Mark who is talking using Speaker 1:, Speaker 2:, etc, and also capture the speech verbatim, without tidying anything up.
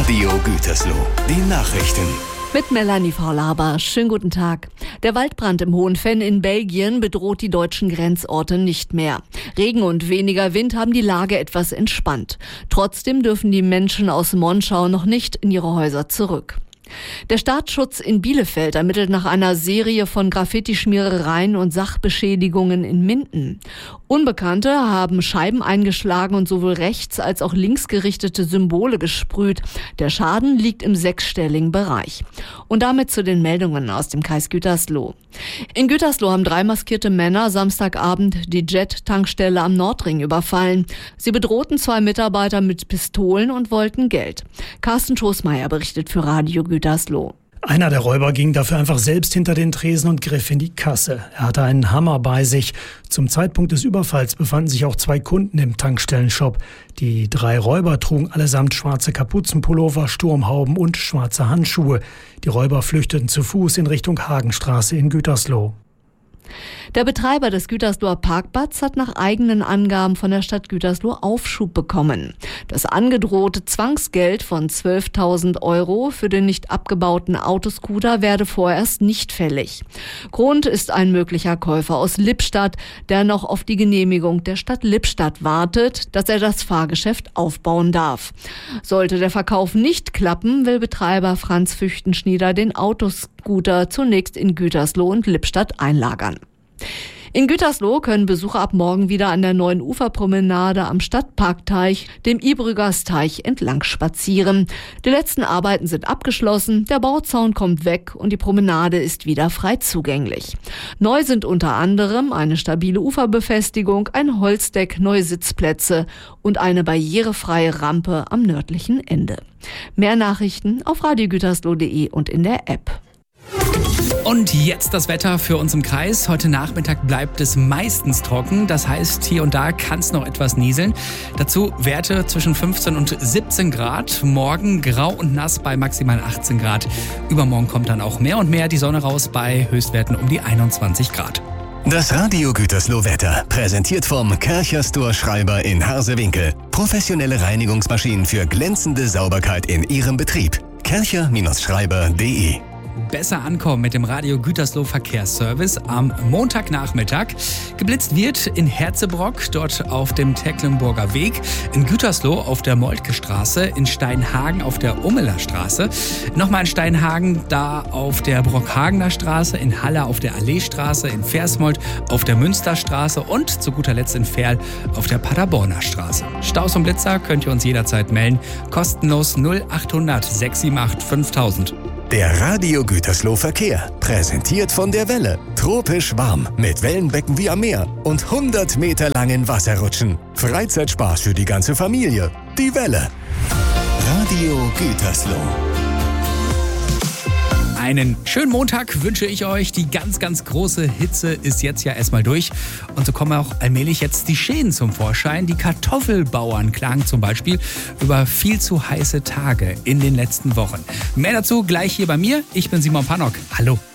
Speaker 1: Radio Gütersloh, die Nachrichten.
Speaker 2: Mit Melanie Frau-Laber. Schönen guten Tag. Der Waldbrand im Hohenfenn in Belgien bedroht die deutschen Grenzorte nicht mehr. Regen und weniger Wind haben die Lage etwas entspannt. Trotzdem dürfen die Menschen aus Monschau noch nicht in ihre Häuser zurück. Der Staatsschutz in Bielefeld ermittelt nach einer Serie von Graffiti-Schmierereien und Sachbeschädigungen in Minden. Unbekannte haben Scheiben eingeschlagen und sowohl rechts als auch links gerichtete Symbole gesprüht. Der Schaden liegt im sechsstelligen Bereich. Und damit zu den Meldungen aus dem Kreis Gütersloh. In Gütersloh haben drei maskierte Männer Samstagabend die Jet-Tankstelle am Nordring überfallen. Sie bedrohten zwei Mitarbeiter mit Pistolen und wollten Geld. Carsten Schoßmeier berichtet für Radio Gütersloh.
Speaker 3: Einer der Räuber ging dafür einfach selbst hinter den Tresen und griff in die Kasse. Er hatte einen Hammer bei sich. Zum Zeitpunkt des Überfalls befanden sich auch zwei Kunden im Tankstellenshop. Die drei Räuber trugen allesamt schwarze Kapuzenpullover, Sturmhauben und schwarze Handschuhe. Die Räuber flüchteten zu Fuß in Richtung Hagenstraße in Gütersloh. Der Betreiber des Gütersloher Parkbads hat nach eigenen Angaben von der Stadt Gütersloh Aufschub bekommen. Das angedrohte Zwangsgeld von zwölftausend Euro für den nicht abgebauten Autoscooter werde vorerst nicht fällig. Grund ist ein möglicher Käufer aus Lippstadt, der noch auf die Genehmigung der Stadt Lippstadt wartet, dass er das Fahrgeschäft aufbauen darf. Sollte der Verkauf nicht klappen, will Betreiber Franz Füchtenschnieder den Autoscooter zunächst in Gütersloh und Lippstadt einlagern. In Gütersloh können Besucher ab morgen wieder an der neuen Uferpromenade am Stadtparkteich, dem Ibrügers-Teich, entlang spazieren. Die letzten Arbeiten sind abgeschlossen, der Bauzaun kommt weg und die Promenade ist wieder frei zugänglich. Neu sind unter anderem eine stabile Uferbefestigung, ein Holzdeck, neue Sitzplätze und eine barrierefreie Rampe am nördlichen Ende. Mehr Nachrichten auf radio gütersloh punkt de und in der App.
Speaker 4: Und jetzt das Wetter für uns im Kreis. Heute Nachmittag bleibt es meistens trocken. Das heißt, hier und da kann es noch etwas nieseln. Dazu Werte zwischen fünfzehn und siebzehn Grad. Morgen grau und nass bei maximal achtzehn Grad. Übermorgen kommt dann auch mehr und mehr die Sonne raus bei Höchstwerten um die einundzwanzig Grad.
Speaker 1: Das Radio Gütersloh Wetter, präsentiert vom Kärcher Store Schreiber in Harsewinkel. Professionelle Reinigungsmaschinen für glänzende Sauberkeit in Ihrem Betrieb. kärcher Schreiber punkt de.
Speaker 4: Besser ankommen mit dem Radio Gütersloh Verkehrsservice am Montagnachmittag. Geblitzt wird in Herzebrock, dort auf dem Tecklenburger Weg, in Gütersloh auf der Moltke Straße, in Steinhagen auf der Ummeler Straße, nochmal in Steinhagen da auf der Brockhagener Straße, in Halle auf der Alleestraße, in Versmold auf der Münsterstraße und zu guter Letzt in Verl auf der Paderborner Straße. Staus und Blitzer könnt ihr uns jederzeit melden, kostenlos null achthundert sechs sieben acht fünftausend.
Speaker 1: Der Radio Gütersloh Verkehr, präsentiert von der Welle. Tropisch warm, mit Wellenbecken wie am Meer und hundert Meter langen Wasserrutschen. Freizeitspaß für die ganze Familie. Die Welle. Radio Gütersloh.
Speaker 4: Einen schönen Montag wünsche ich euch. Die ganz, ganz große Hitze ist jetzt ja erstmal durch. Und so kommen auch allmählich jetzt die Schäden zum Vorschein. Die Kartoffelbauern klagen zum Beispiel über viel zu heiße Tage in den letzten Wochen. Mehr dazu gleich hier bei mir. Ich bin Simon Pannock. Hallo.